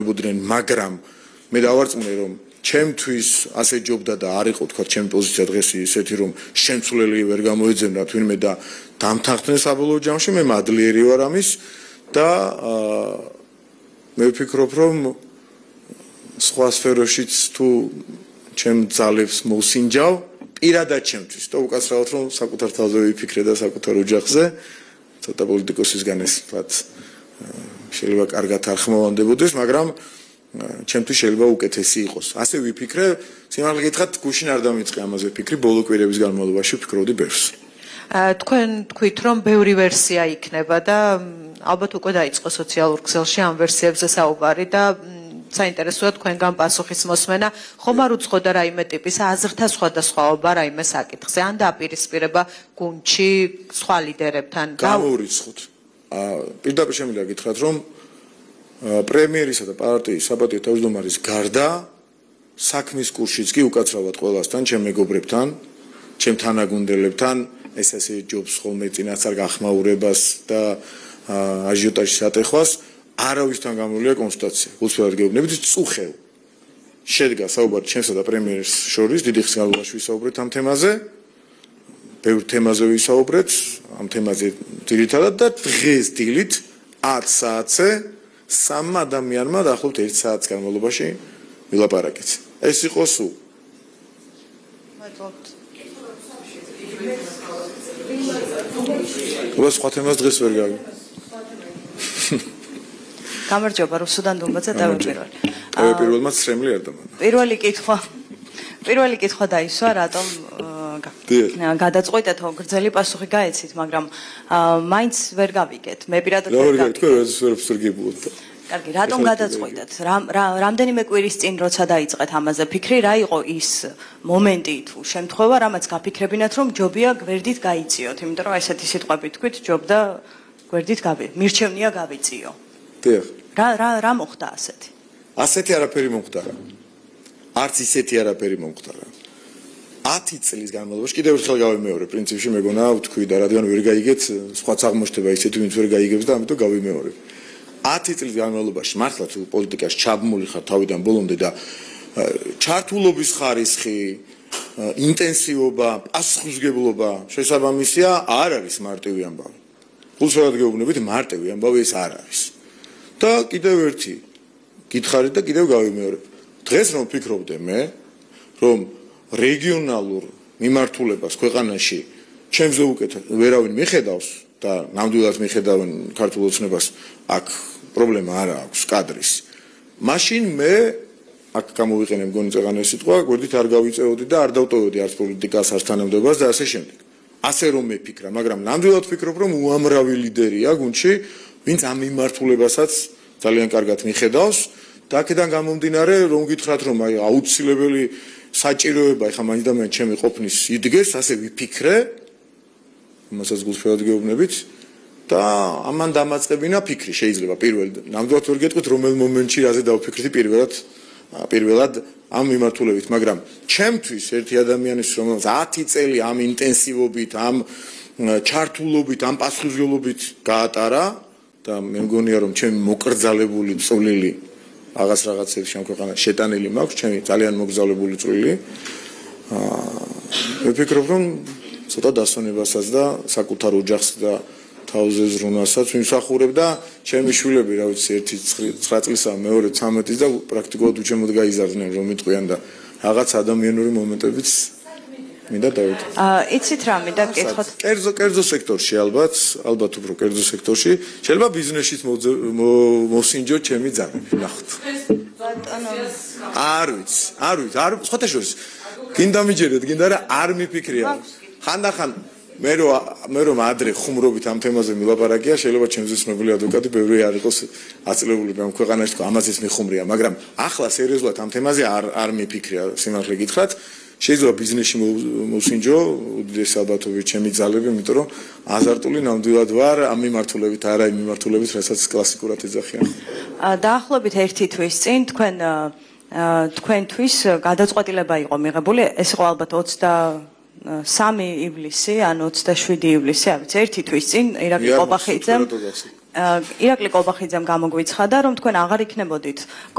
ბუდრენ მაგრამ მე დავარწმუნე რომ ჩემთვის ასე ჯობდა და არ იყო თქვა ჩემი პოზიცია დღეს ისეთი რომ შემცვლელი ვერ გამოეძებნა თვინმე და დამთანხმდნენ საბოლოო ჯამში მე მადლიერი ვარ ამის და მე ვფიქრობ რომ სხვა სფეროშიც თუ ჩემ ძალებს მოსინჯავ პირადად ჩემთვის და უკაცრავად რომ საკუთარ თავზე ვიფიქრე და საკუთარ ოჯახზე ცოტა პოლიტიკოსისგან ეს თქვა შეიძლება კარგად არ ხმოვანდებოდეს მაგრამ ჩემთვის შეიძლება უკეთესი იყოს. ასე ვიფიქრე, სიმართლე გითხრათ, გუშინ არ დამიწყე ამაზე ფიქრი, ბოლო კვირების განმავლობაში ვფიქრობდი ბევრს. თქვენ თქვით, რომ ბევრი ვერსია იქნება და ალბათ უკვე დაიწყო სოციალურ ქსელში ამ ვერსიებზე საუბარი და საინტერესოა თქვენგან პასუხის მოსმენა, ხომ არ უცხოდა რაიმე ტიპის აზრთა სხვადასხვაობა რაიმე საკითხზე, ან დაპირისპირება გუნდში სხვა ლიდერებთან. გამოვრიცხოთ. პირდაპირ შემიძლია გითხრათ, რომ პრემიერისა და პარტიის საპატიო თავმჯდომარის გარდა საქმის კურსშიც კი უკაცრავად ყველასთან, ჩემ მეგობრებთან, ჩემ თანაგუნდელებთან, ეს ასე ჯობს ხოლმე წინასწარ გახმაურებას და აჟიოტაჟის ატეხვას, არავისთან გამოვლია კონსულტაცია. უცბად გეუბნებით, წუხევ. შედგა საუბარი ჩემსა და პრემიერს შორის, დიდი ხნის განმავლობაში ვისაუბრეთ ამ თემაზე. ბევრ თემაზე ვისაუბრეთ, ამ თემაზე ძირითადად და დღეს დილით 10 საათზე სამ ადამიანმა დაახლოებით 1 საათის განმავლობაში ვილაპარაკეთ. ეს იყო სულ. მადლობთ. უბა სხვა თემას დღეს ვერ გავი. გამარჯობა რუსუდან დუმბაძე დავიწყოთ. პირველმა სრემლი არ დამანა. პირველი კითხვა დაისვა, რატომ გადაწყვეტეთ გრძელი პასუხი გაეცით, მაგრამ მაინც ვერ გავიგეთ. მე პირადად ვერ გავიგეთ. თქვენ ვერაფერს ვერ გიბულოთ. კარგი, რატომ გადაწყვეტეთ? რამდენიმე კვირის წინ როცა დაიწყეთ ამაზე ფიქრი, რა იყო ის მომენტი თუ შემთხვევა, რამაც გაფიქრებინათ, რომ ჯობია გვერდით გაიწიოთ, იმიტომ რომ ესეთი სიტყვები თქვით, ჯობდა გვერდით მირჩევნია გავიწიო. დიახ. რა მოხდა ასეთი? ასეთი არაფერი მომხდარა. არც ისეთი არაფერი მომხდარა. 10 წლის განმავლობაში კიდევ ერთხელ გავიმეორე, პრინციპში მეგონა ვთქვი და რადგან ვერ გაიგეთ, სხვაც აღმოჩნდება ისეთი ვინც ვერ გაიგებს და ამიტომ გავიმეორე. 10 წლის განმავლობაში მართლა თუ პოლიტიკაში ჩაბმული ხარ თავიდან ბოლომდე და ჩართულობის ხარისხი, ინტენსივობა, პასუხისმგებლობა შესაბამისია, არ არის მარტივი ამბავი. გულწრფელად გეუბნებით, მარტივი ამბავი ეს არ არის. და კიდევ ერთი გითხარით და კიდევ გავიმეორებ. დღეს რომ ვფიქრობდე მე, რომ რეგიონალურ მიმართულებას ქვეყანაში ჩემზე უკეთად ვერავინ მიხედავს და ნამდვილად მიხედავენ ქართულ ოცნებას, აქ პრობლემა არ აქვს კადრის. მაშინ მე აქ გამოვიყენე მგონი წეღანე სიტყვა, გვერდით არ გავიწეოდი და არ დავტოვებდი არც პოლიტიკას, არც თანამდებობას და ასე შემდეგ. ასე რომ მეფიქრა, მაგრამ ნამდვილად ვფიქრობ, რომ უამრავი ლიდერია გუნდში, ვინც ამ მიმართულებასაც ძალიან კარგად მიხედავს და აქედან გამომდინარე, რომ გითხრათ, რომ აი აუცილებელი საჭიროება ეხა მაინც და მაინც ჩემი ყოფნის იდგეს, ასე ვიფიქრე, მასაც გულწრფელად გეუბნებით და ამან დამაწყებინა ფიქრი შეიძლება პირველად. ნამდვილად ვერ გეტყვით რომელ მომენტში რაზე დავფიქრდი პირველად ამ მიმართულებით, მაგრამ ჩემთვის ერთი ადამიანის რომელსაც 10 წელი ამ ინტენსივობით, ამ ჩართულობით, ამ პასუხისმგებლობით გაატარა და მე მგონია რომ ჩემი მოკრძალებული წვლილი რაღაცებში ამ ქვეყანაში შეტანილი მაქვს, ჩემი ძალიან მოგზაურებული წვლილი. მე ვფიქრობ რომ ცოტა დასვენებასაც და საკუთარ ოჯახს და თავზე ზრუნვასაც ვიმსახურებ და ჩემი შვილები, რა ვიცი, ერთი 9 წლისა, მეორე 13-ის და პრაქტიკულად უჩემოდ გაიზარდნენ რომ მიტყვიან და რაღაც ადამიანური მომენტებიც მინდა დავით. იცით რა მინდა გკითხოთ? კერძო სექტორში ალბათ უფრო კერძო სექტორში შეიძლება ბიზნესშიც მოსინჯო ჩემი ძალები, ნახოთ. არ ვიცი, სხვათა შორის გინდა მიჯერეთ, გინდა რა არ მიფიქრია. ხანდახან მე რომ ადრე ხუმრობით ამ თემაზე მილაპარაკია, შეიძლება ჩემზე ცნობილი ადვოკატი ბევრი არ იყოს აწლებული ამ ქვეყანაში თქო ამაზეც მიხუმრია, მაგრამ ახლა სერიოზულად ამ თემაზე არ მიფიქრია, სიმართლე გითხრათ. შეიძლება ბიზნესში მოსინჯო, უდიდესი ალბათობით ჩემი ძალები, იმიტომ რომ აზარტული ნამდვილად ვარ ამ მიმართულებით, არა იმ მიმართულებით, რასაც კლასიკურად ეძახიან. დაახლოებით 1 თვის წინ თქვენთვის გადაწყვეტილება იყო მიღებული, ეს იყო ალბათ 23 ივლისი, ან 27 ივლისი, არ ვიცი, 1 თვის წინ ირაკლი კობახიძემ გამოგვიცხადა, რომ თქვენ აღარ იქნებოდით